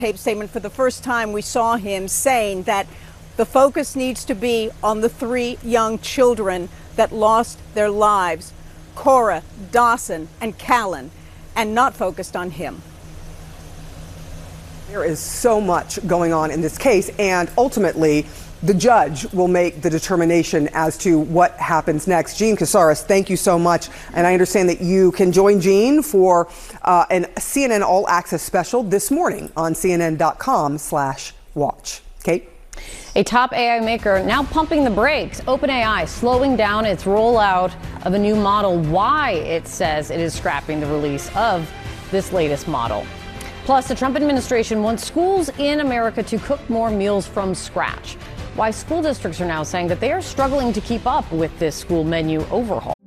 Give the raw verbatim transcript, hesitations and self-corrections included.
tape statement, for the first time, we saw him saying that the focus needs to be on the three young children that lost their lives, Cora, Dawson, and Callan, and not focused on him. There is so much going on in this case, and ultimately, the judge will make the determination as to what happens next. Jean Casarez, thank you so much. And I understand that you can join Jean for uh, an C N N All Access special this morning on C N N dot com slash watch. Kate? A top A I maker now pumping the brakes. OpenAI slowing down its rollout of a new model. Why, it says it is scrapping the release of this latest model. Plus, the Trump administration wants schools in America to cook more meals from scratch. Why school districts are now saying that they are struggling to keep up with this school menu overhaul.